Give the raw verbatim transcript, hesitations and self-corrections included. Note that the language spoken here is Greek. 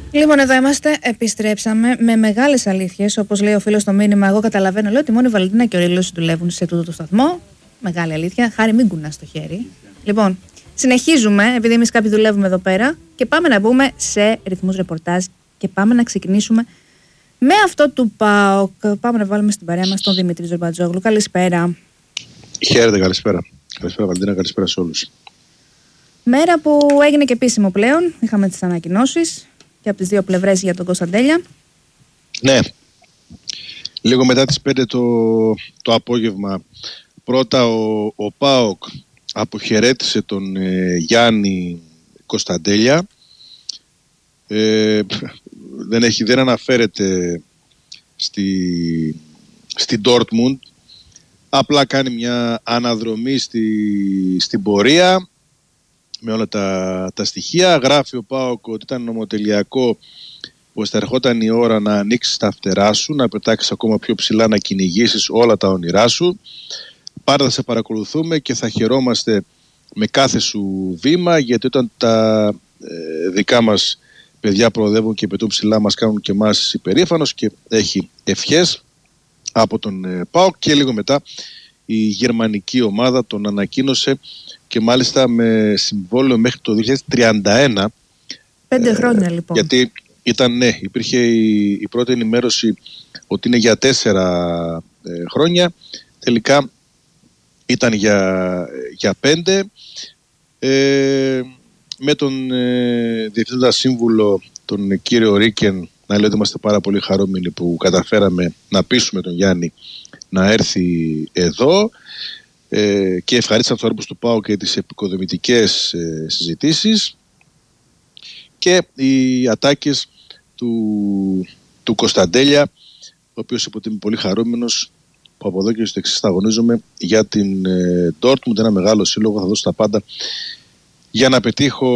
Λοιπόν, εδώ είμαστε. Επιστρέψαμε με μεγάλες αλήθειες. Όπως λέει ο φίλος στο μήνυμα, εγώ καταλαβαίνω, λέω ότι μόνο η Βαλεντίνα και ο Ρήλος δουλεύουν σε τούτο το σταθμό. Μεγάλη αλήθεια. Χάρη, μην κουνάς το χέρι. Λοιπόν, συνεχίζουμε, επειδή εμείς κάποιοι δουλεύουμε εδώ πέρα, και πάμε να μπούμε σε ρυθμούς ρεπορτάζ και πάμε να ξεκινήσουμε με αυτό του ΠΑΟΚ. Πάμε να βάλουμε στην παρέα μας τον Δημήτρη Ζορμπατζόγλου. Καλησπέρα. Χαίρετε, καλησπέρα. Καλησπέρα, Βαλεντίνα, καλησπέρα σε όλους. Μέρα που έγινε και επίσημο πλέον. Είχαμε τις ανακοινώσεις και από τις δύο πλευρές για τον Κωνσταντέλια. Ναι. Λίγο μετά τις πέντε το, το απόγευμα, πρώτα ο, ο ΠΑΟΚ αποχαιρέτησε τον ε, Γιάννη Κωνσταντέλια. Ε, δεν, έχει, δεν αναφέρεται στη, στη Dortmund. Απλά κάνει μια αναδρομή στη, στην πορεία με όλα τα, τα στοιχεία. Γράφει ο ΠΑΟΚ ότι ήταν νομοτελειακό, πως θα ερχόταν η ώρα να ανοίξεις τα φτερά σου, να πετάξεις ακόμα πιο ψηλά, να κυνηγήσεις όλα τα όνειρά σου. Πάντα θα σε παρακολουθούμε και θα χαιρόμαστε με κάθε σου βήμα, γιατί όταν τα ε, δικά μας παιδιά προοδεύουν και πετούν ψηλά, μας κάνουν και εμάς υπερήφανος, και έχει ευχές από τον ε, ΠΑΟΚ. Και λίγο μετά η γερμανική ομάδα τον ανακοίνωσε, και μάλιστα με συμβόλαιο μέχρι το δύο χιλιάδες τριάντα ένα. Πέντε χρόνια ε, λοιπόν. Γιατί ήταν, ναι, υπήρχε η, η πρώτη ενημέρωση ότι είναι για τέσσερα ε, χρόνια. Τελικά ήταν για, για πέντε. Ε, με τον ε, διευθύνοντα σύμβουλο, τον κύριο Ρίκεν, να λέω ότι είμαστε πάρα πολύ χαρούμενοι που καταφέραμε να πείσουμε τον Γιάννη να έρθει εδώ, ε, και ευχαρίστησα τους ανθρώπους του ΠΑΟ και τις επικοδομητικές ε, συζητήσεις, και οι ατάκες του, του Κωνσταντέλια, ο οποίος είπε ότι είμαι πολύ χαρούμενος που από εδώ και στο εξής θα αγωνίζομαι για την ε, Dortmund, ένα μεγάλο σύλλογο, θα δώσω τα πάντα για να πετύχω